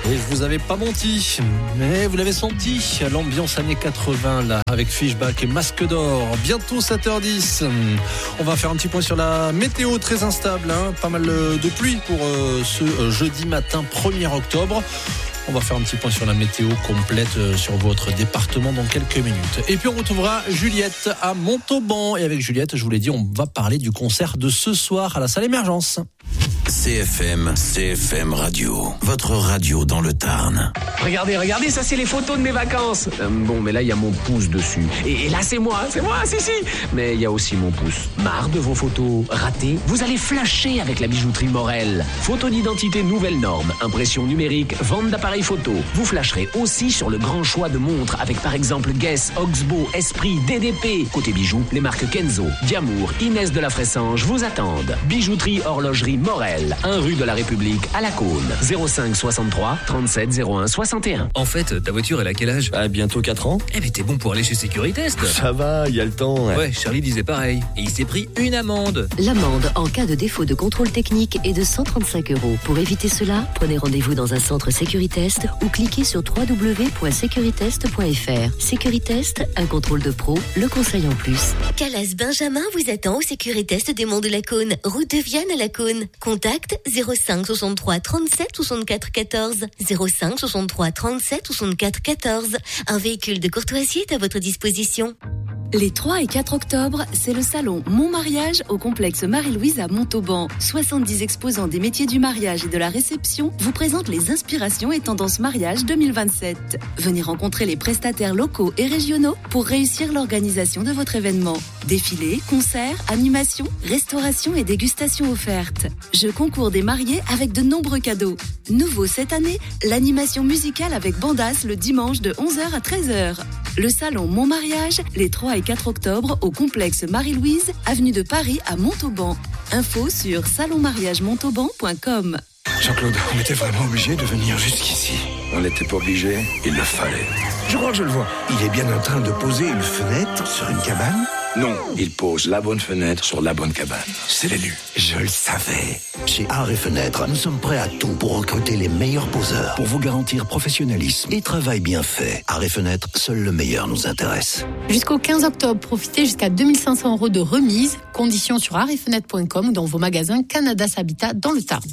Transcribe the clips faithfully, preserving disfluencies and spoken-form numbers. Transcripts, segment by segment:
Et je vous avais pas menti, mais vous l'avez senti, l'ambiance années quatre-vingts là, avec Fishback et Masque d'Or. Bientôt sept heures dix. On va faire un petit point sur la météo très instable, hein. Pas mal de pluie pour euh, ce euh, jeudi matin premier octobre. On va faire un petit point sur la météo complète euh, sur votre département dans quelques minutes. Et puis on retrouvera Juliette à Montauban. Et avec Juliette, je vous l'ai dit, on va parler du concert de ce soir à la salle Émergence. C F M, C F M Radio, votre radio dans le Tarn. Regardez, regardez, ça c'est les photos de mes vacances. Euh, bon, mais là il y a mon pouce dessus. Et, et là c'est moi, c'est moi, si si. Mais il y a aussi mon pouce. Marre de vos photos ratées? Vous allez flasher avec la bijouterie Morel. Photo d'identité nouvelle norme, impression numérique, vente d'appareils photo. Vous flasherez aussi sur le grand choix de montres avec par exemple Guess, Oxbow, Esprit, D D P. Côté bijoux, les marques Kenzo, Diamour, Inès de la Fressange vous attendent. Bijouterie Horlogerie Morel, un rue de la République à La Cône. zéro cinq soixante-trois trente-sept zéro un soixante et un. En fait, ta voiture, elle a quel âge? Ah, bientôt quatre ans. Eh mais t'es bon pour aller chez Sécuritest. Ça va, il y a le temps. Ouais. ouais, Charlie disait pareil. Et il s'est pris une amende. L'amende en cas de défaut de contrôle technique est de cent trente-cinq euros. Pour éviter cela, prenez rendez-vous dans un centre Sécuritest ou cliquez sur w w w point sécuritest point f r. Sécuritest, un contrôle de pro, le conseil en plus. Calas Benjamin vous attend au Sécuritest des Monts de la Cône, route de Vienne à la Cône. Contact zéro cinq soixante-trois trente-sept soixante-quatre quatorze. zéro cinq soixante-trois trente-sept soixante-quatre quatorze. Un véhicule de courtoisie est à votre disposition. Les trois et quatre octobre, c'est le salon Mon Mariage au complexe Marie-Louise à Montauban. soixante-dix exposants des métiers du mariage et de la réception vous présentent les inspirations et tendances mariage deux mille vingt-sept. Venez rencontrer les prestataires locaux et régionaux pour réussir l'organisation de votre événement. Défilés, concerts, animations, restauration et dégustations offertes. Jeux concours des mariés avec de nombreux cadeaux. Nouveau cette année, l'animation musicale avec Bandas le dimanche de onze heures à treize heures. Le salon Mon Mariage, les trois et quatre octobre au complexe Marie-Louise, avenue de Paris à Montauban. Info sur salon mariage montauban point com. Jean-Claude, on était vraiment obligé de venir jusqu'ici. On n'était pas obligé, il le fallait. Je crois que je le vois. Il est bien en train de poser une fenêtre sur une cabane. Non, il pose la bonne fenêtre sur la bonne cabane. C'est l'élu. Je le savais. Chez Art et Fenêtre, nous sommes prêts à tout pour recruter les meilleurs poseurs, pour vous garantir professionnalisme et travail bien fait. Art et Fenêtre, seul le meilleur nous intéresse. Jusqu'au quinze octobre, profitez jusqu'à deux mille cinq cents euros de remise. Conditions sur art et fenêtre point com ou dans vos magasins Canada Habitat dans le Tarn.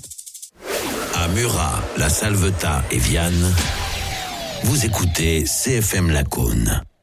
À Murat, La Salvetat et Vianne, vous écoutez C F M La Cône.